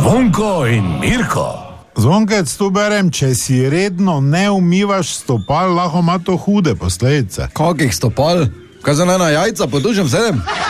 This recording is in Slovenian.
Zvonko in Mirko. Zvonkec, tu berem, če si redno ne umivaš stopal, lahko ima to hude posledice. Kakih stopal? Kaj za na jajca, potušem sedem?